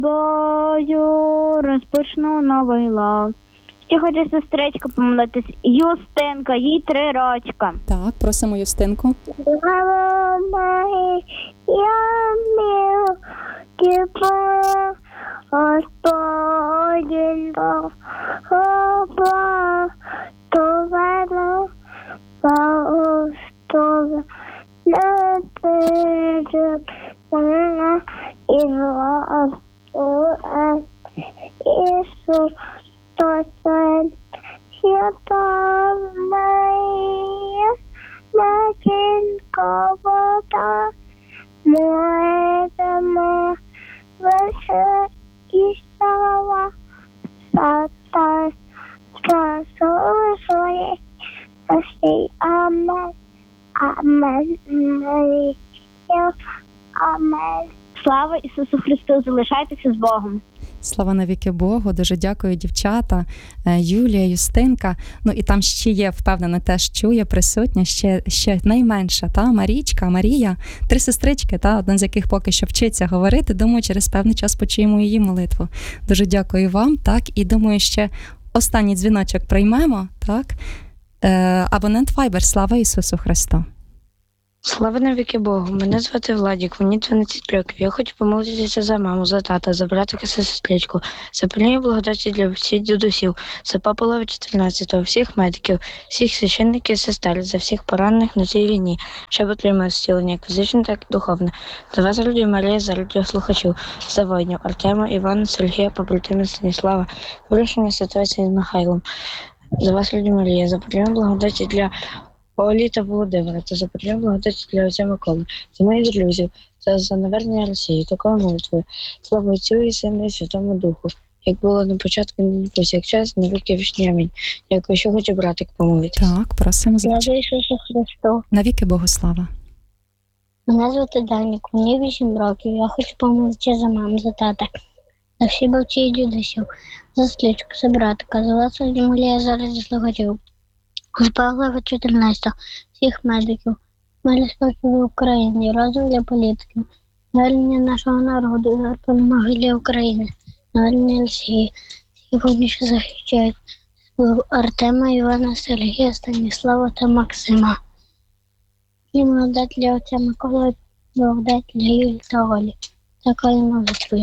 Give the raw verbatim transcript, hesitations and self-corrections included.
Бою розпочну новий лав. Ще хочу сестричку помолитись. Юстинка, їй три рочка. Так, просимо Юстинку. Я мил, тепла, Господи, оба, то веду, паустова, не перед мене і власу, Ісус, то це, я там моя, матінка вода, моєму вище і слава, сата, спасу своє, спаси, амен, амен, Марія, амен. Слава Ісусу Христу, залишайтеся з Богом. Слава навіки Богу, дуже дякую, дівчата, Юлія, Юстинка. Ну і там ще є, впевнена, теж чує, присутня, ще, ще найменша, та, Марічка, Марія, три сестрички, та, одна з яких поки що вчиться говорити. Думаю, через певний час почуємо її молитву. Дуже дякую вам, так, і думаю, ще останній дзвіночок приймемо, так. Е, абонент Viber, слава Ісусу Христу. Слава навіки Богу, мене звати Владік, мені дванадцять років. Я хочу помолитися за маму, за тата, за братика, за сестричку, за пильні благодаті для всіх дідусів, за папу Лева чотирнадцятого, всіх медиків, всіх священників і сестер, за всіх поранених на цій війні, щоб отримали зцілення як фізичне, так і духовне. За вас, радіо Марія, за радіослухачів, за воїнів Артема, Івана, Сергія, побратима Станіслава, вирішення ситуації з Михайлом. За вас, радіо Марія, за пильні благодаті для Олі та Володимира, та за потрібну благодаті для отця Миколи, за моїх друзів, та за навернення Росії, такою молитвою, слава Отцю і Сину і Святому Духу, як було на початку, на повсякчас, на віки вічні. Амінь. Дякую, що хочу братик помолитися. Так, просимо. Слава Ісусу Христу. Навіки Богу слава. Мене звати Данік, мені вісім років. Я хочу помолитися за маму, за тата, за всі бабці і дідусів, за сестричку, за братика, за вас, радіо Марія, за радіослухачів. З Павла чотирнадцятого, всіх медиків, малі спокій в Україні, розум для політиків, навернення нашого народу, перемоги для України, навернення Росії, всіх вони, що захищають, Артема, Івана, Сергія, Станіслава та Максима. І молодець для отця Миколи, молодець для Юлі та Олі. Такою молитвою.